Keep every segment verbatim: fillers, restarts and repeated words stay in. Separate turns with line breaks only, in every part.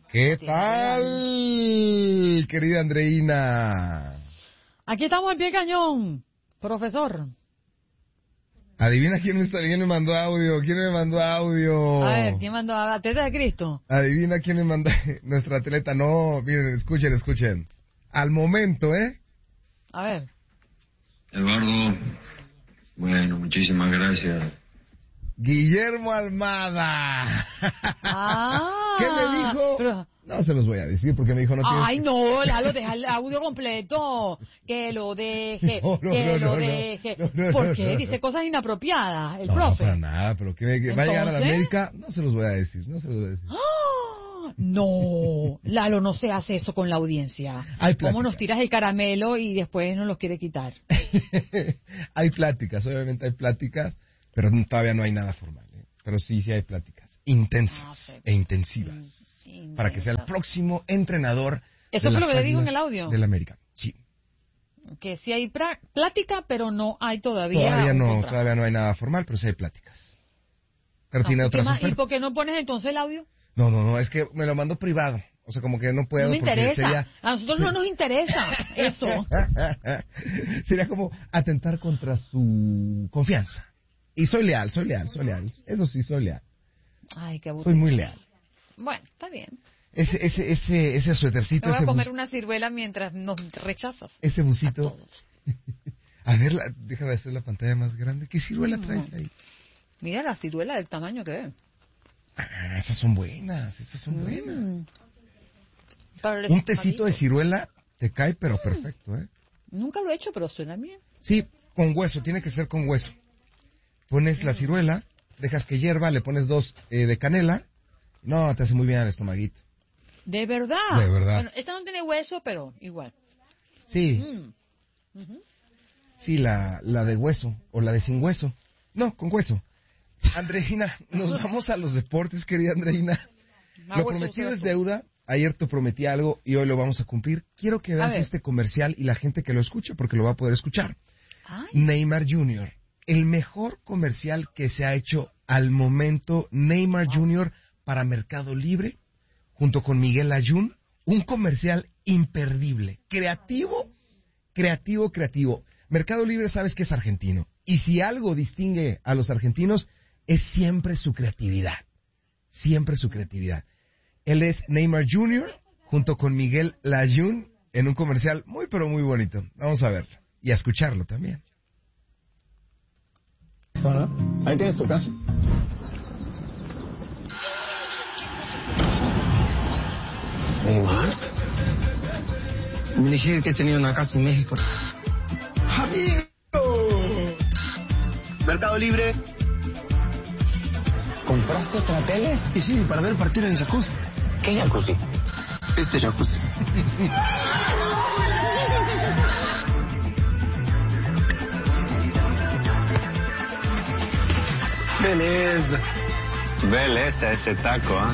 ¿Qué tal, querida Andreina?
Aquí estamos al pie del cañón, profesor.
Adivina quién me está quién me mandó audio, quién me mandó audio.
A ver, ¿quién mandó a Atleta de Cristo?
Adivina quién me mandó, nuestra atleta. No, miren, escuchen, escuchen. Al momento, ¿eh?
A ver.
Eduardo, bueno, muchísimas gracias.
Guillermo Almada.
Ah,
¿Qué me dijo?
Pero...
No se los voy a decir porque me dijo no tienes...
Ay, no, Lalo, deja el audio completo. Que lo deje,
no, no,
que
no,
lo
no,
deje.
No, no,
¿Por
no,
qué?
no,
Dice
no.
cosas inapropiadas, el
no,
profe.
No, para nada, pero que, me, que va a llegar a la
¿Entonces?
América, no se los voy a decir, no se los voy a decir.
¡Ah! No, Lalo, no se hace eso con la audiencia.
Hay
¿Cómo
plática.
nos tiras el caramelo y después nos los quiere quitar?
Hay pláticas, obviamente hay pláticas, pero todavía no hay nada formal, ¿eh? Pero sí, sí hay pláticas intensas
Ah, sí.
e intensivas.
Sí,
Para que sea el próximo entrenador.
Eso
de
fue
las
lo que le dijo en
Águilas
el audio.
Del América, sí.
Que sí hay pra- plática, pero no hay todavía.
Todavía
un
no,
contrato.
todavía no hay nada formal, pero sí hay pláticas. Pero
Ah,
tiene
¿y qué
otras
más? ¿Y
ofertas.
por qué no pones entonces el audio?
No, no, no, es que me lo mando privado. O sea, como que no puedo
No me
porque
interesa.
sería...
A nosotros no nos interesa eso.
Sería como atentar contra su confianza. Y soy leal, soy leal, soy leal. Eso sí, soy leal.
Ay, qué aburrido.
Soy muy leal.
Bueno, está bien.
Ese, ese, ese, ese suétercito,
Te voy
ese,
a comer
bus,
una ciruela mientras nos rechazas.
ese
A
busito.
todos.
A ver, la, déjame hacer la pantalla más grande. ¿Qué ciruela traes ahí?
Mira la ciruela del tamaño que es.
Ah, esas son buenas, esas son buenas.
Mm. Para el
Un tecito de
estómaguito.
ciruela te cae, pero perfecto, ¿eh?
Nunca lo he hecho, pero suena bien.
Sí, con hueso, tiene que ser con hueso. Pones la ciruela, dejas que hierva, le pones dos eh, de canela. No, te hace muy bien al estomaguito.
De verdad.
De verdad.
Bueno, esta no tiene hueso, pero igual.
Sí,
Mm. Ujú.
sí, la, la de hueso o la de sin hueso. No, con hueso. Andreina, nos vamos a los deportes, querida Andreina.
Más
Lo
hueso
prometido
usas
es
tú.
deuda. Ayer te prometí algo y hoy lo vamos a cumplir. Quiero que veas
ver.
este comercial y la gente que lo escuche porque lo va a poder escuchar.
Ay,
Neymar junior El mejor comercial que se ha hecho al momento. Neymar junior para Mercado Libre, junto con Miguel Ayun. Un comercial imperdible. Creativo, creativo, creativo. Mercado Libre sabes que es argentino. Y si algo distingue a los argentinos, es siempre su creatividad. Siempre su creatividad. Él es Neymar junior junto con Miguel Layún en un comercial muy pero muy bonito. Vamos a verlo y a escucharlo también.
Bueno, ahí tienes tu casa.
Neymar. Me dije que tenía una casa en México.
¡Amigo! Mercado Libre.
¿Compraste otra tele?
Y sí, para ver partido en el jacuzzi.
¿Qué jacuzzi?
Este jacuzzi. Beleza.
Beleza ese taco, ¿ah?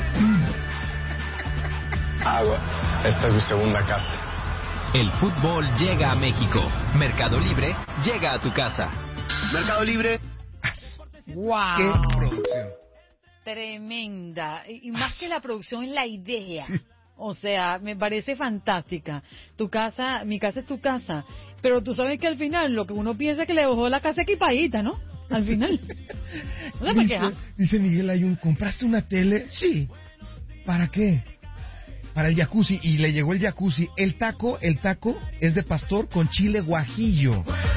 Agua.
Esta es mi segunda casa.
El fútbol llega a México. Mercado Libre llega a tu casa.
Mercado Libre.
wow.
¡Qué producción!
Tremenda. Y y más que la producción es la idea. O sea, me parece fantástica. Tu casa, mi casa es tu casa. Pero tú sabes que al final lo que uno piensa es que le dejó la casa equipadita, ¿no? Al final. No se me
Dice,
queja.
dice Miguel Ayun, ¿compraste una tele? Sí. ¿Para qué? Para el jacuzzi. Y le llegó el jacuzzi. El taco, el taco es de pastor con chile guajillo.